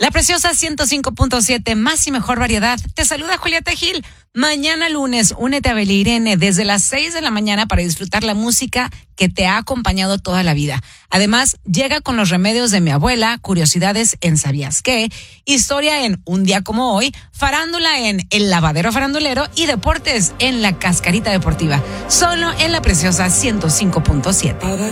La Preciosa 105.7, más y mejor variedad. Te saluda Julieta Gil. Mañana lunes, únete a Bella Irene desde las 6 de la mañana para disfrutar la música que te ha acompañado toda la vida. Además, llega con los remedios de mi abuela, curiosidades en ¿Sabías qué?, historia en Un día como hoy, farándula en El lavadero farandulero y deportes en La Cascarita Deportiva. Solo en La Preciosa 105.7.